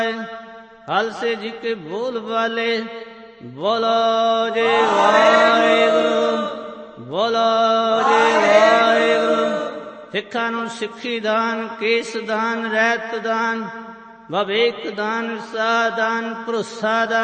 ਖਾਲਸੇ ਜੀ ਕੇ ਬੋਲ ਵਾਲੇ। ਬੋਲੋ ਜੀ ਵਾਹਿਗੁਰੂ, ਬੋਲੋ ਜੀ ਵਾਹਿਗੁਰੂ। ਸਿੱਖਾਂ ਨੂੰ ਸਿੱਖੀ ਦਾਨ, ਕੇਸ ਦਾਨ, ਰਹਿਤ ਦਾਨ, ਭਵਿਖ ਦਾਨ, ਵਿਸਾ ਦਾਨ, ਭਰੋਸਾ ਦਾਨ।